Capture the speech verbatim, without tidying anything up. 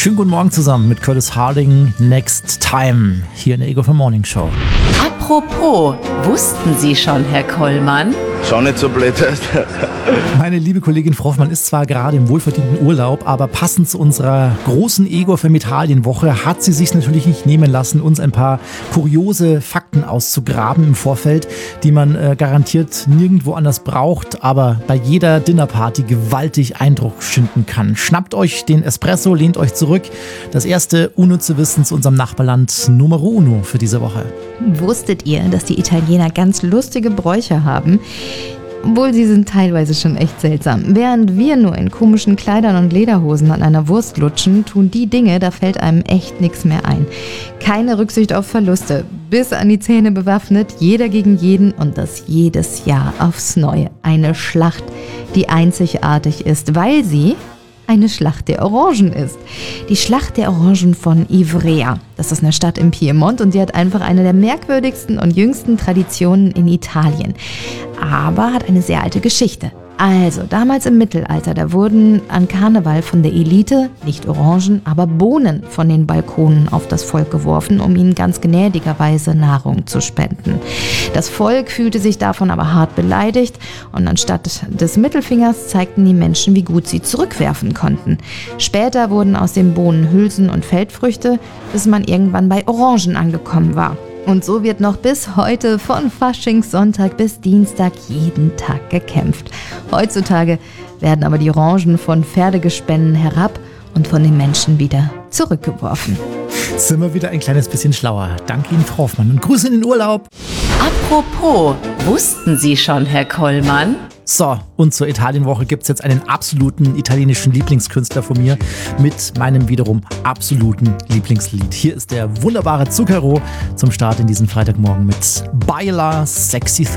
Schönen guten Morgen zusammen mit Curtis Harding, Next Time, hier in der Ego für Morning Show. Apropos, wussten Sie schon, Herr Kollmann? Schau nicht so blöd. Meine liebe Kollegin Frau Hoffmann ist zwar gerade im wohlverdienten Urlaub, aber passend zu unserer großen Ego für Metallien-Woche hat sie sich natürlich nicht nehmen lassen, uns ein paar kuriose Fakten auszugraben im Vorfeld, die man äh, garantiert nirgendwo anders braucht, aber bei jeder Dinnerparty gewaltig Eindruck schinden kann. Schnappt euch den Espresso, lehnt euch zurück. Das erste unnütze Wissen zu unserem Nachbarland Numero Uno für diese Woche. Wusstet ihr, dass die Italiener ganz lustige Bräuche haben? Obwohl, sie sind teilweise schon echt seltsam. Während wir nur in komischen Kleidern und Lederhosen an einer Wurst lutschen, tun die Dinge, da fällt einem echt nichts mehr ein. Keine Rücksicht auf Verluste, bis an die Zähne bewaffnet, jeder gegen jeden und das jedes Jahr aufs Neue. Eine Schlacht, die einzigartig ist, weil sie eine Schlacht der Orangen ist. Die Schlacht der Orangen von Ivrea. Das ist eine Stadt im Piemont und die hat einfach eine der merkwürdigsten und jüngsten Traditionen in Italien. Aber hat eine sehr alte Geschichte. Also, damals im Mittelalter, da wurden an Karneval von der Elite, nicht Orangen, aber Bohnen von den Balkonen auf das Volk geworfen, um ihnen ganz gnädigerweise Nahrung zu spenden. Das Volk fühlte sich davon aber hart beleidigt und anstatt des Mittelfingers zeigten die Menschen, wie gut sie zurückwerfen konnten. Später wurden aus den Bohnen Hülsen und Feldfrüchte, bis man irgendwann bei Orangen angekommen war. Und so wird noch bis heute von Faschingssonntag bis Dienstag jeden Tag gekämpft. Heutzutage werden aber die Orangen von Pferdegespännen herab und von den Menschen wieder zurückgeworfen. Sind wir wieder ein kleines bisschen schlauer. Danke Ihnen, Frau Hoffmann, und Grüße in den Urlaub. Apropos, wussten Sie schon, Herr Kollmann? So, und zur Italienwoche gibt es jetzt einen absoluten italienischen Lieblingskünstler von mir mit meinem wiederum absoluten Lieblingslied. Hier ist der wunderbare Zucchero zum Start in diesen Freitagmorgen mit Baila Sexy